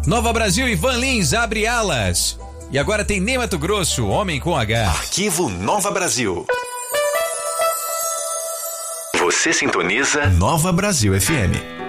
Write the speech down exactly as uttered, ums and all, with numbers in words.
Nova Brasil e Van Lins abre alas. E agora tem Ney Matogrosso, Homem com H. Arquivo Nova Brasil. Você sintoniza Nova Brasil F M.